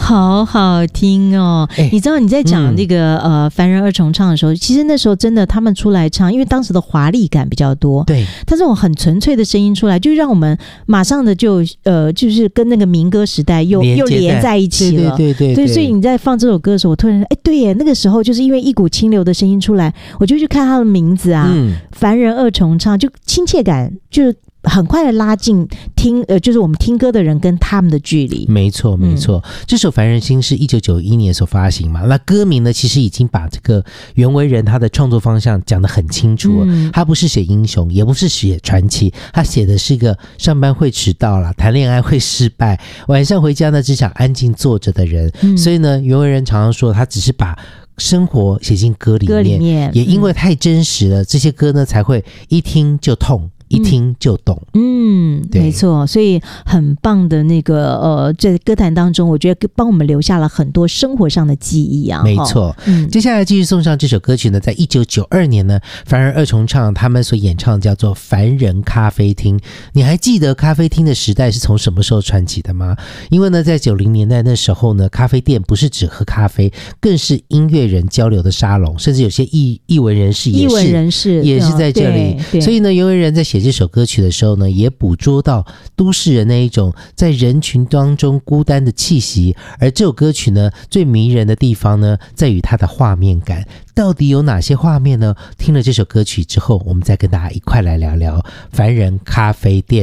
好好听哦！你知道你在讲那个凡人二重唱的时候，其实那时候真的他们出来唱，因为当时的华丽感比较多， 对， 他这种很纯粹的声音出来，就让我们马上的就是跟那个民歌时代又连在一起了，对，所以你在放这首歌的时候，我突然对耶，那个时候就是因为一股清流的声音出来，我就去看他的名字啊，凡人二重唱，就亲切感就很快的拉近就是我们听歌的人跟他们的距离。 没错没错，这首《凡人心》是1991年所发行嘛，那歌名呢其实已经把这个袁惟仁他的创作方向讲得很清楚了，他不是写英雄，也不是写传奇，他写的是一个上班会迟到啦，谈恋爱会失败，晚上回家呢只想安静坐着的人，所以呢袁惟仁常常说他只是把生活写进歌里面，也因为太真实了，这些歌呢才会一听就痛，一听就懂。 没错，所以很棒的那个在歌坛当中，我觉得帮我们留下了很多生活上的记忆啊。 没错，接下来继续送上这首歌曲呢，在1992年呢，凡人二重唱他们所演唱的叫做《凡人咖啡厅》。你还记得咖啡厅的时代是从什么时候传起的吗？因为呢，在90年代那时候呢，咖啡店不是只喝咖啡，更是音乐人交流的沙龙，甚至有些艺文人士也是在这里。所以呢，袁惟仁在写这首歌曲的时候呢，也捕捉到都市人那一种在人群当中孤单的气息，而这首歌曲呢最迷人的地方呢在于它的画面感。到底有哪些画面呢？听了这首歌曲之后，我们再跟大家一块来聊聊凡人咖啡店。